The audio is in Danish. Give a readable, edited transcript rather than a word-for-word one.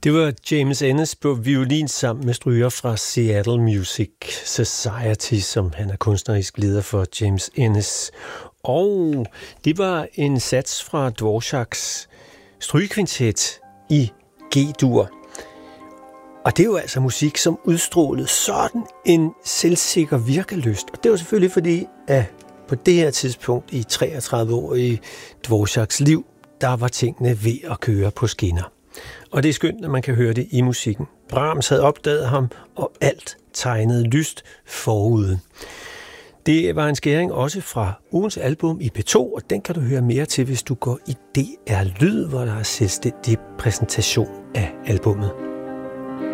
Det var James Ennis på violin sammen med stryger fra Seattle Music Society, som han er kunstnerisk leder for, James Ennis. Og det var en sats fra Dvoraks strygekvintet i G-dur. Og det er jo altså musik, som udstrålede sådan en selvsikker virkelyst. Og det var selvfølgelig fordi, at på det her tidspunkt i 33-årige Dvoraks liv, der var tingene ved at køre på skinner. Og det er skønt, at man kan høre det i musikken. Brahms havde opdaget ham, og alt tegnede lyst forude. Det var en skæring også fra ugens album i P2, og den kan du høre mere til, hvis du går i DR Lyd, hvor der er selvstændig præsentation af albummet.